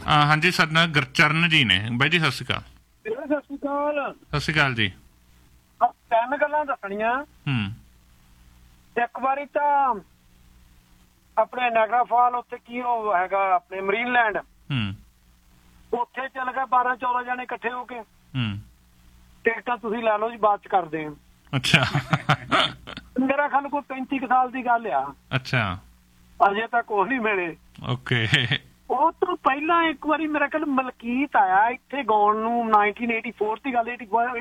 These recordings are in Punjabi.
हाँ जी, ਸਾਡੇ ਨਾਲ ਗੁਰਚਰਨ ਜੀ ਨੇ। ਬਾਈ ਜੀ ਸਤਿ ਸ਼੍ਰੀ ਅਕਾਲ। ਸਤਿ ਸ਼੍ਰੀ ਅਕਾਲ। ਸਤਿ ਸ਼੍ਰੀ ਅਕਾਲ ਜੀ। ਤਿੰਨ ਗੱਲਾਂ ਦੱਸਣੀਆਂ। ਇੱਕ ਵਾਰੀ ਤਾਂ ਆਪਣੇ ਨਾਇਗਰਾ ਫਾਲ ਉੱਥੇ ਕੀ ਉਹ ਹੈਗਾ ਆਪਣੇ ਮਰੀਨਲੈਂਡ, ਉੱਥੇ ਚੱਲ ਗਏ 12-14 ਜਣੇ ਇਕੱਠੇ ਹੋ ਕੇ। ਟਿਕਟਾਂ ਤੁਸੀਂ ਲੈ ਲਓ ਜੀ, ਬਾਅਦ ਚ ਕਰਦੇ ਆ। ਅੱਛਾ। ਮੇਰਾ ਖਿਆਲ ਕੋਈ 35 ਸਾਲ ਦੀ ਗੱਲ ਆ। ਅੱਛਾ। ਅਜੇ ਤੱਕ ਉਹ ਨਹੀਂ ਮਿਲੇ। ਓਕੇ। ਉਹ ਤੋਂ ਪਹਿਲਾਂ ਇੱਕ ਵਾਰੀ ਮੇਰਾ ਖਿਆਲ ਮਲਕੀਤ ਆਇਆ ਇੱਥੇ ਗਾਉਣ ਨੂੰ, 1984 ਦੀ ਗੱਲ,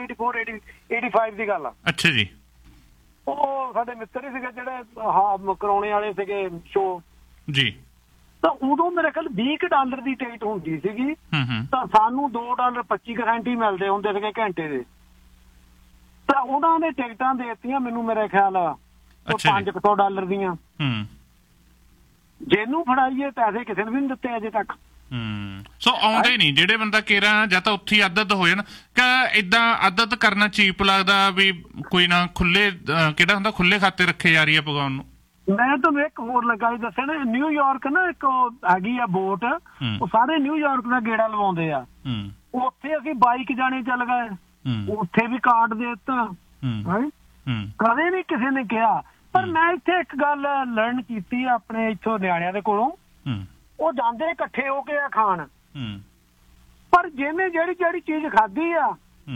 85 ਦੀ ਗੱਲ ਆ। ਅੱਛਾ ਜੀ। ਉਹ ਸਾਡੇ ਮਿੱਤਰ ਹੀ ਸੀਗੇ ਜਿਹੜੇ ਕਰਾਉਣੇ ਵਾਲੇ ਸੀਗੇ ਸ਼ੋਅ ਜੀ। ਤਾਂ ਉਦੋਂ ਮੇਰੇ ਖਿਆਲ $20 ਦੀ ਟਿਕਟ ਹੁੰਦੀ ਸੀਗੀ, ਤਾਂ ਸਾਨੂੰ $2.25 ਮਿਲਦੇ ਹੁੰਦੇ ਸੀਗੇ ਘੰਟੇ ਦੇ। ਤਾਂ ਉਹਨਾਂ ਨੇ ਟਿਕਟਾਂ ਦੇ ਦਿੱਤੀਆਂ ਮੈਨੂੰ, ਮੇਰੇ ਖਿਆਲ $500 ਦੀਆਂ। ਜਿਹਨੂੰ ਫੜਾਈਏ ਪੈਸੇ ਕਿਸੇ ਨੂੰ ਵੀ ਨਹੀਂ ਦਿੱਤੇ ਅਜੇ ਤੱਕ। ਸੋ ਆਉਂਦੇ ਨਹੀਂ ਜਿਹੜੇ ਬੰਦਾ ਕੇਰਾ ਜਾਂ ਤਾਂ ਉੱਥੇ ਆਦਤ ਹੋ ਜਾਣ ਕਿ ਏਦਾਂ ਆਦਤ ਕਰਨਾ ਚੀਪ ਲੱਗਦਾ ਵੀ ਕੋਈ ਨਾ ਖੁੱਲੇ ਕਿਹੜਾ ਹੁੰਦਾ ਖੁੱਲੇ ਖਾਤੇ ਰੱਖੇ ਜਾ ਰਹੀ ਆ ਪਕਾਉਣ ਨੂੰ। ਮੈਂ ਤੁਹਾਨੂੰ ਇੱਕ ਹੋਰ ਲੱਗਾ ਜੀ ਦੱਸਿਆ ਨਾ, ਨਿਊਯਾਰਕ ਨਾ ਇੱਕ ਹੈਗੀ ਆ ਬੋਟ, ਉਹ ਸਾਰੇ ਨਿਊਯਾਰਕ ਦਾ ਗੇੜਾ ਲਵਾਉਂਦੇ ਆ। ਉੱਥੇ ਅਸੀਂ 22 ਜਾਣੇ ਚੱਲ ਗਏ, ਉੱਥੇ ਵੀ ਕਾਰਡ ਦੇ ਦਿੱਤਾ। ਕਦੇ ਵੀ ਕਿਸੇ ਨੇ ਕਿਹਾ। ਪਰ ਮੈਂ ਇੱਥੇ ਇੱਕ ਗੱਲ ਲਰਨ ਕੀਤੀ ਆਪਣੇ ਇੱਥੋਂ ਨਿਆਣਿਆਂ ਦੇ ਕੋਲੋਂ, ਉਹ ਜਾਂਦੇ ਇਕੱਠੇ ਹੋ ਕੇ ਆ ਖਾਣ, ਪਰ ਜਿਹਨੇ ਜਿਹੜੀ ਚੀਜ਼ ਖਾਧੀ ਆ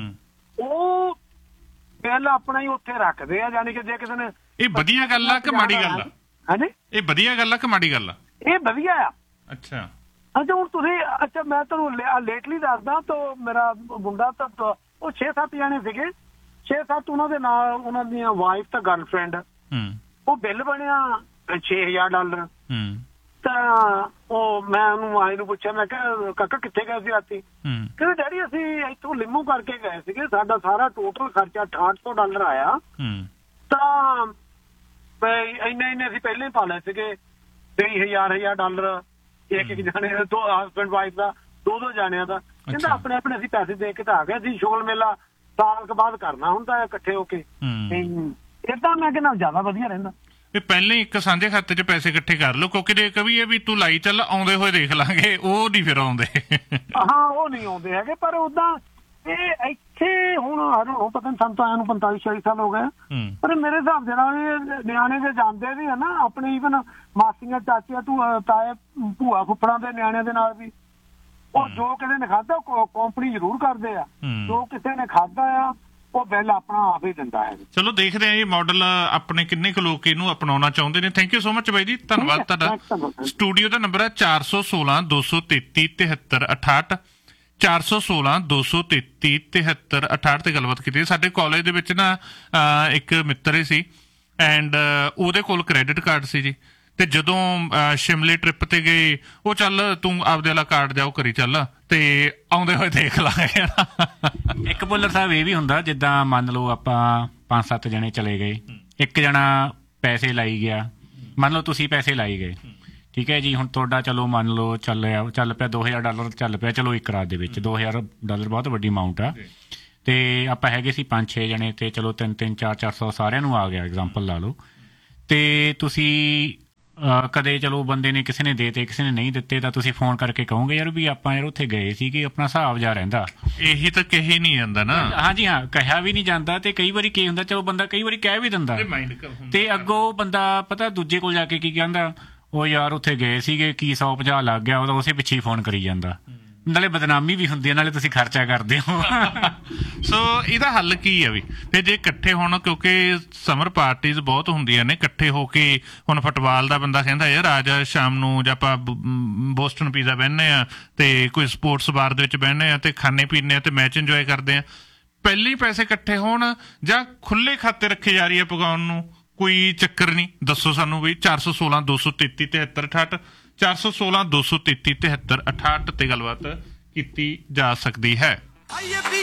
ਉਹ ਬਿੱਲ ਆਪਣਾ ਹੀ ਉੱਥੇ ਰੱਖਦੇ ਆ। ਜਾਨੀ ਕਿ ਜੇ ਕਿਸੇ ਨੇ ਇਹ ਵਧੀਆ ਗੱਲ ਆ ਕਿ ਮਾੜੀ ਗੱਲ ਆ? ਹਾਂਜੀ, ਇਹ ਵਧੀਆ ਗੱਲ ਆ ਕਿ ਮਾੜੀ ਗੱਲ ਆ? ਇਹ ਵਧੀਆ ਆ। ਅੱਛਾ। ਅੱਛਾ ਹੁਣ ਤੁਸੀਂ, ਅੱਛਾ ਮੈਂ ਤੁਹਾਨੂੰ ਲੇਟਲੀ ਦੱਸਦਾ, ਤਾਂ ਮੇਰਾ ਮੁੰਡਾ ਤਾਂ ਉਹ 6-7 ਜਾਣੇ ਸੀਗੇ, 6-7 ਉਹਨਾਂ ਦੇ ਨਾਲ ਉਹਨਾਂ ਦੀਆਂ ਵਾਈਫ ਤਾਂ ਗਰਲਫ੍ਰੈਂਡ। ਉਹ ਬਿੱਲ ਬਣਿਆ $6000। ਤਾਂ ਉਹ ਮੈਂ ਉਹਨੂੰ ਆਏ ਨੂੰ ਪੁੱਛਿਆ, ਮੈਂ ਕਿਹਾ ਕਾਕਾ ਕਿੱਥੇ ਗਏ ਸੀ ਰਾਤੀ? ਕਹਿੰਦੇ ਡੈਡੀ ਅਸੀਂ ਇੱਥੋਂ ਲਿੰਮੂ ਕਰਕੇ ਗਏ ਸੀਗੇ, ਸਾਡਾ ਸਾਰਾ ਟੋਟਲ ਖਰਚਾ $6800 ਆਇਆ। ਤਾਂ ਇੰਨੇ ਅਸੀਂ ਪਹਿਲਾਂ ਹੀ ਪਾ ਲਏ ਸੀਗੇ, $1000 ਇੱਕ ਜਾਣੇ ਦਾ, ਦੋ ਹਸਬੈਂਡ ਵਾਈਫ ਦਾ, ਦੋ ਜਾਣਿਆਂ ਦਾ। ਕਹਿੰਦਾ ਆਪਣੇ ਆਪਣੇ ਅਸੀਂ ਪੈਸੇ ਦੇ ਕੇ ਤਾਂ ਆ ਗਏ ਸੀ, ਸ਼ੋਲ ਮੇਲਾ ਸਾਲ ਕੁ ਬਾਅਦ ਕਰਨਾ ਹੁੰਦਾ ਇਕੱਠੇ ਹੋ ਕੇ। ਏਦਾਂ ਮੈਂ ਕਹਿੰਦਾ ਜ਼ਿਆਦਾ ਵਧੀਆ ਰਹਿੰਦਾ। ਇਹ ਪਹਿਲਾਂ ਹੀ ਇੱਕ ਸਾਂਝੇ ਖਾਤੇ 'ਚ ਪੈਸੇ ਇਕੱਠੇ ਕਰ ਲਓ, ਕਿਉਂਕਿ ਜੇ ਕਵੀਏ ਵੀ ਤੂੰ ਲਾਈ ਚੱਲ ਆਉਂਦੇ ਹੋਏ ਦੇਖ ਲਾਂਗੇ, ਉਹ ਨਹੀਂ ਫਿਰ ਆਉਂਦੇ। ਹਾਂ ਉਹ ਨਹੀਂ ਆਉਂਦੇ ਹੈਗੇ, ਪਰ ਓਦਾਂ ਇਹ ਇੱਥੇ ਹੁਣ ਪਤਾ ਨੀ, ਸਾਨੂੰ ਤਾਂ ਆਇਆ ਨੂੰ 45-46 ਸਾਲ ਹੋ ਗਏ, ਪਰ ਮੇਰੇ ਹਿਸਾਬ ਦੇ ਨਾਲ ਨਿਆਣੇ ਦੇ ਜਾਂਦੇ ਵੀ ਹੈ ਨਾ, ਆਪਣੇ ਈਵਨ ਮਾਸੀਆਂ ਚਾਚੀਆਂ ਤਾਏ ਭੂਆ ਫੁੱਫੜਾਂ ਦੇ ਨਿਆਣਿਆਂ ਦੇ ਨਾਲ ਵੀ, ਉਹ ਜੋ ਕਿਸੇ ਨੇ ਖਾਧਾ ਕੰਪਨੀ ਜ਼ਰੂਰ ਕਰਦੇ ਆ, ਜੋ ਕਿਸੇ ਨੇ ਖਾਧਾ ਆ ਉਹ ਬਿੱਲ ਆਪਣਾ ਆਪ ਹੀ ਦਿੰਦਾ ਹੈ। ਚਲੋ ਦੇਖਦੇ ਆ ਇਹ ਮਾਡਲ ਆਪਣੇ ਕਿੰਨੇ ਕੁ ਲੋਕ ਇਹਨੂੰ ਅਪਣਾਉਣਾ ਚਾਹੁੰਦੇ ਨੇ। ਥੈਂਕ ਯੂ ਸੋ ਮਚ ਬਾਈ ਜੀ, ਧੰਨਵਾਦ ਤੁਹਾਡਾ। ਸਟੂਡੀਓ ਦਾ ਨੰਬਰ ਹੈ 416-233-7368, 416-233-7368 ਤੇ ਗੱਲਬਾਤ ਕੀਤੀ। ਸਾਡੇ ਕਾਲਜ ਦੇ ਵਿੱਚ ਨਾ ਇੱਕ ਮਿੱਤਰ ਸੀ ਐਂਡ ਉਹਦੇ ਕੋਲ ਕ੍ਰੈਡਿਟ ਕਾਰਡ ਸੀ ਜੀ, ਤੇ ਜਦੋਂ ਸ਼ਿਮਲੇ ਟ੍ਰਿਪ ਤੇ ਗਏ ਉਹ ਚੱਲ ਤੂੰ ਆਪਦੇ ਵਾਲਾ ਕਾਰਡ ਜਾਓ ਕਰੀ ਚੱਲ, ਤੇ ਆਉਂਦੇ ਹੋਏ ਦੇਖ ਲਾਂਗੇ। ਇੱਕ ਬੋਲਰ ਸਾਹਿਬ ਇਹ ਵੀ ਹੁੰਦਾ, ਜਿੱਦਾਂ ਮੰਨ ਲਓ ਆਪਾਂ 5-7 ਜਣੇ ਚਲੇ ਗਏ, ਇੱਕ ਜਣਾ ਪੈਸੇ ਲਾਈ ਗਿਆ, ਮੰਨ ਲਓ ਤੁਸੀਂ ਪੈਸੇ ਲਾਈ ਗਏ, ਠੀਕ ਹੈ ਜੀ। ਹੁਣ ਤੁਹਾਡਾ ਚਲੋ ਮੰਨ ਲਓ ਚੱਲ ਪਿਆ $2000 ਚੱਲ ਪਿਆ, ਚਲੋ ਇੱਕ ਰਾਤ ਦੇ ਵਿੱਚ $2000 ਬਹੁਤ ਵੱਡੀ ਅਮਾਊਂਟ ਆ। ਤੇ ਆਪਾਂ ਹੈਗੇ ਸੀ 5-6 ਜਣੇ, ਤੇ ਚਲੋ 3-3, 400 ਸਾਰਿਆਂ ਨੂੰ ਆ ਗਿਆ, ਐਗਜ਼ਾਮਪਲ ਲਾ ਲਓ। ਤੇ ਤੁਸੀਂ ਕਦੇ ਚਲੋ ਬੰਦੇ ਨੇ ਕਿਸੇ ਨੇ ਦੇਤੇ ਕਿਸੇ ਨੇ ਨਹੀਂ ਦਿੱਤੇ, ਤਾਂ ਤੁਸੀਂ ਫੋਨ ਕਰਕੇ ਕਹੋਗੇ ਯਾਰ ਵੀ ਆਪਾਂ ਯਾਰ ਉੱਥੇ ਗਏ ਸੀ, ਕਿ ਆਪਣਾ ਹਿਸਾਬ ਜਾ ਰਹਿੰਦਾ। ਇਹੀ ਤਾਂ ਕਹੀ ਨਹੀਂ ਜਾਂਦਾ ਨਾ। ਹਾਂਜੀ ਹਾਂ, ਕਿਹਾ ਵੀ ਨਹੀਂ ਜਾਂਦਾ। ਤੇ ਕਈ ਵਾਰੀ ਕੀ ਹੁੰਦਾ, ਚਲੋ ਬੰਦਾ ਕਈ ਵਾਰੀ ਕਹਿ ਵੀ ਦਿੰਦਾ, ਤੇ ਅੱਗੋਂ ਬੰਦਾ ਪਤਾ ਦੂਜੇ ਕੋਲ ਜਾ ਕੇ ਕੀ ਕਹਿੰਦਾ, ਉਹ ਯਾਰ ਉੱਥੇ ਗਏ ਸੀਗੇ, ਕੀ 150 ਲੱਗ ਗਿਆ, ਉਹਦਾ ਉਸੇ ਪਿੱਛੇ ਫੋਨ ਕਰੀ ਜਾਂਦਾ। ਨਾਲੇ ਬਦਨਾਮੀ ਵੀ ਹੁੰਦੀ ਹੈ, ਨਾਲੇ ਤੁਸੀਂ ਖਰਚਾ ਕਰਦੇ ਹੋ। ਸੋ ਇਹਦਾ ਹੱਲ ਕੀ ਆ ਵੀ, ਤੇ ਜੇ ਇਕੱਠੇ ਹੋਣ, ਕਿਉਂਕਿ ਸਮਰ ਪਾਰਟੀਜ਼ ਬਹੁਤ ਹੁੰਦੀਆਂ ਨੇ, ਇਕੱਠੇ ਹੋ ਕੇ ਹੁਣ ਫੁੱਟਬਾਲ ਦਾ ਬੰਦਾ ਕਹਿੰਦਾ ਯਾਰ ਆ ਜਾ ਸ਼ਾਮ ਨੂੰ, ਜਾਂ ਆਪਾਂ ਬੋਸਟਨ ਪੀਜ਼ਾ ਬਹਿੰਦੇ ਆ, ਤੇ ਕੋਈ ਸਪੋਰਟਸ ਬਾਰ ਦੇ ਵਿੱਚ ਬਹਿੰਦੇ ਆ, ਤੇ ਖਾਣੇ ਪੀਣੇ ਆ, ਤੇ ਮੈਚ ਇੰਜੋਏ ਕਰਦੇ ਆ। ਪਹਿਲੇ ਹੀ ਪੈਸੇ ਇਕੱਠੇ ਹੋਣ ਜਾਂ ਖੁੱਲੇ ਖਾਤੇ ਰੱਖੇ ਜਾ ਰਹੀ ਹੈ ਪਕਾਉਣ ਨੂੰ, ਕੋਈ ਚੱਕਰ ਨਹੀਂ। ਦੱਸੋ ਸਾਨੂੰ ਵੀ 416-233-7368, 416-233-7368 ਤੇ ਗੱਲਬਾਤ ਕੀਤੀ ਜਾ ਸਕਦੀ ਹੈ।